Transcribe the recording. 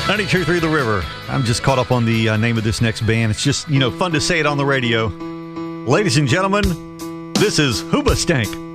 92.3 The River. I'm just caught up on the name of this next band. It's just, fun to say it on the radio. Ladies and gentlemen, this is Hoobastank.